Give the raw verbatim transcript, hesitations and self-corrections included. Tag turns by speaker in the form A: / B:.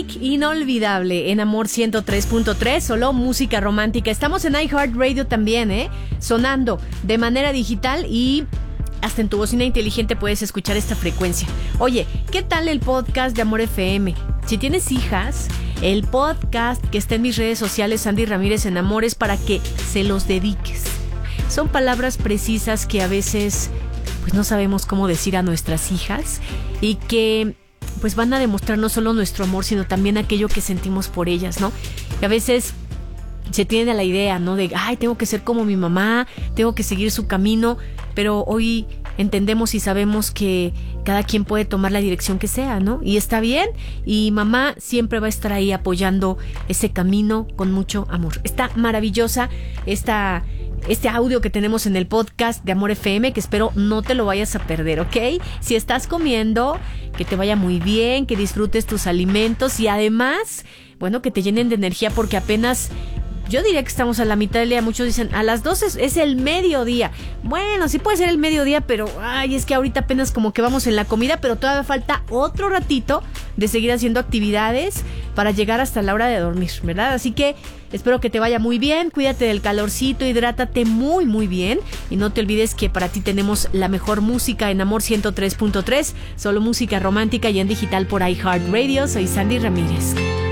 A: Track inolvidable en Amor ciento tres punto tres, solo música romántica. Estamos en iHeartRadio también, ¿eh? Sonando de manera digital y hasta en tu bocina inteligente puedes escuchar esta frecuencia. Oye, ¿qué tal el podcast de Amor F M? Si tienes hijas, el podcast que está en mis redes sociales, Sandy Ramírez en Amor, es para que se los dediques. Son palabras precisas que a veces pues no sabemos cómo decir a nuestras hijas y que pues van a demostrar no solo nuestro amor, sino también aquello que sentimos por ellas, ¿no? Y a veces se tiene la idea, ¿no? De, ay, tengo que ser como mi mamá, tengo que seguir su camino, pero hoy entendemos y sabemos que cada quien puede tomar la dirección que sea, ¿no? Y está bien, y mamá siempre va a estar ahí apoyando ese camino con mucho amor. Está maravillosa esta... este audio que tenemos en el podcast de Amor F M, que espero no te lo vayas a perder, ¿ok? Si estás comiendo, que te vaya muy bien, que disfrutes tus alimentos y además, bueno, que te llenen de energía porque apenas... yo diría que estamos a la mitad del día. Muchos dicen, a las doce es, es el mediodía. Bueno, sí puede ser el mediodía, pero ay, es que ahorita apenas como que vamos en la comida, pero todavía falta otro ratito de seguir haciendo actividades para llegar hasta la hora de dormir, ¿verdad? Así que espero que te vaya muy bien, cuídate del calorcito, hidrátate muy muy bien y no te olvides que para ti tenemos la mejor música en Amor ciento tres punto tres, solo música romántica y en digital por iHeartRadio. Soy Sandy Ramírez.